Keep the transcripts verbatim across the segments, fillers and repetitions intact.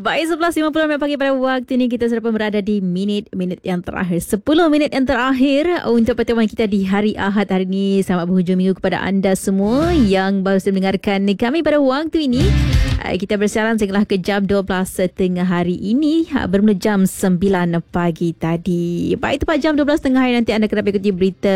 Baik, sebelas lima puluh pagi pada waktu ini kita sudah pun berada di minit-minit yang terakhir. sepuluh minit yang terakhir untuk pertemuan kita di hari Ahad hari ini. Selamat berhujung minggu kepada anda semua yang baru saja mendengarkan kami pada waktu ini. Kita bersiaran sehinggalah ke jam dua belas setengah hari ini bermula jam sembilan pagi tadi. Baik, tepat jam dua belas setengah hari nanti anda akan dapat ikuti berita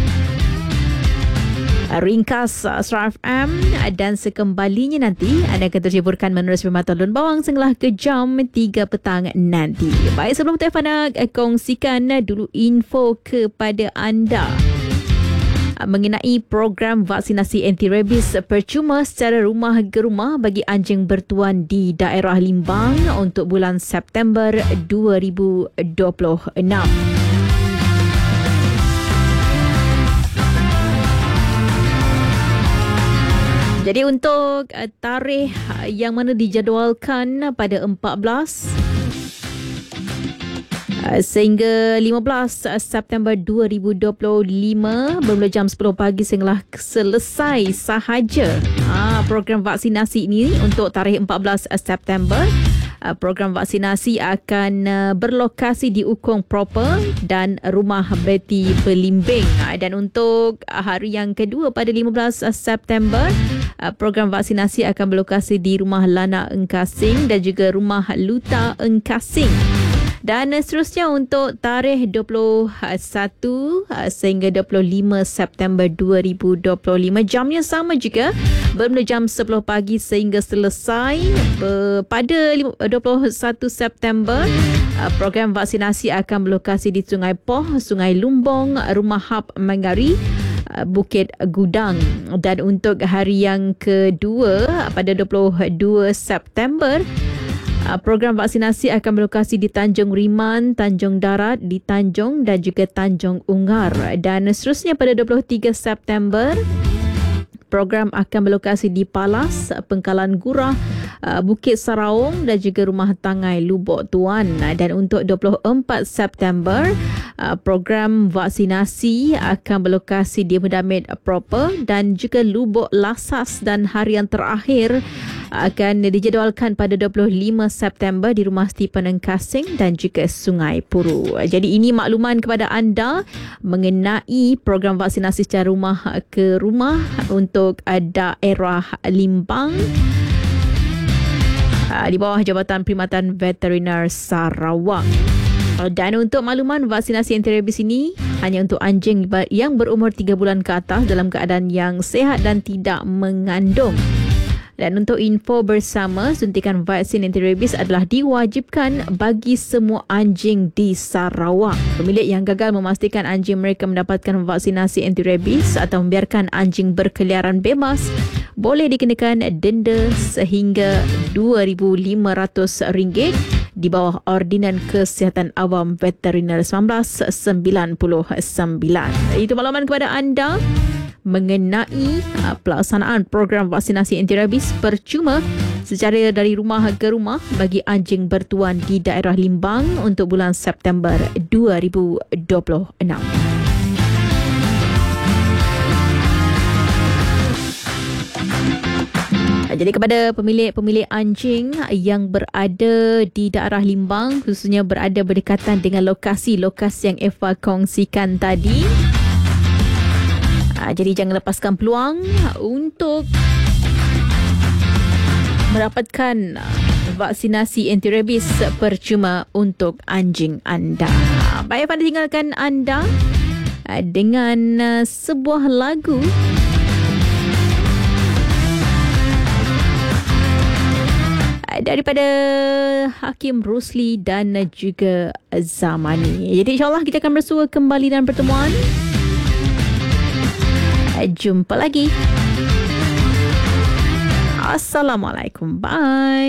ringkas Astro F M dan sekembalinya nanti anda akan terjeburkan menerusi Permata Lun Bawang sehinggalah ke jam tiga petang nanti. Baik, sebelum itu Fana kongsikan dulu info kepada anda mengenai program vaksinasi anti-rabies percuma secara rumah ke rumah bagi anjing bertuan di daerah Limbang untuk bulan September dua ribu dua puluh enam. Jadi untuk uh, tarikh yang mana dijadualkan pada empat belas uh, sehingga lima belas September dua ribu dua puluh lima bermula jam sepuluh pagi sehinggalah selesai sahaja uh, program vaksinasi ini untuk tarikh empat belas September. Uh, program vaksinasi akan uh, berlokasi di Ukong Proper dan Rumah Betty Belimbing. Uh, dan untuk uh, hari yang kedua pada lima belas September, uh, program vaksinasi akan berlokasi di Rumah Lana Engkasing dan juga Rumah Luta Engkasing. Dan uh, seterusnya untuk tarikh dua puluh satu uh, sehingga dua puluh lima September dua ribu dua puluh lima, jamnya sama juga bermula jam sepuluh pagi sehingga selesai uh, pada dua puluh satu September. Uh, program vaksinasi akan berlokasi di Sungai Poh, Sungai Lumbong, Rumah Hab Mangari, uh, Bukit Gudang. Dan untuk hari yang kedua pada dua puluh dua September, Uh, program vaksinasi akan berlokasi di Tanjung Riman, Tanjung Darat, di Tanjung dan juga Tanjung Ungar. Dan seterusnya pada dua puluh tiga September, program akan berlokasi di Palas, Pengkalan Gurah, uh, Bukit Saraung dan juga Rumah Tangai Lubuk Tuan. Dan untuk dua puluh empat September, uh, program vaksinasi akan berlokasi di Medamit Proper dan juga Lubuk Lasas. Dan hari yang terakhir akan dijadualkan pada dua puluh lima September di Rumah Stephen Engkasing dan juga Sungai Puru. Jadi ini makluman kepada anda mengenai program vaksinasi secara rumah ke rumah untuk daerah Limbang di bawah Jabatan Perkhidmatan Veteriner Sarawak. Dan untuk makluman, vaksinasi anti-rabies ini hanya untuk anjing yang berumur tiga bulan ke atas dalam keadaan yang sihat dan tidak mengandung. Dan untuk info bersama, suntikan vaksin anti-rabies adalah diwajibkan bagi semua anjing di Sarawak. Pemilik yang gagal memastikan anjing mereka mendapatkan vaksinasi anti-rabies atau membiarkan anjing berkeliaran bebas boleh dikenakan denda sehingga dua ribu lima ratus ringgit di bawah Ordinan Kesihatan Awam Veteriner seribu sembilan ratus sembilan puluh sembilan. Itu makluman kepada anda mengenai uh, pelaksanaan program vaksinasi anti-rabies percuma secara dari rumah ke rumah bagi anjing bertuan di daerah Limbang untuk bulan September dua ribu dua puluh enam. Jadi kepada pemilik-pemilik anjing yang berada di daerah Limbang, khususnya berada berdekatan dengan lokasi-lokasi yang Eva kongsikan tadi, jadi jangan lepaskan peluang untuk mendapatkan vaksinasi anti-rabies percuma untuk anjing anda. Baik, pada tinggalkan anda dengan sebuah lagu daripada Hakim Rusli dan juga Zamani. Jadi insyaAllah kita akan bersua kembali dalam pertemuan. Jumpa lagi. Assalamualaikum. Bye.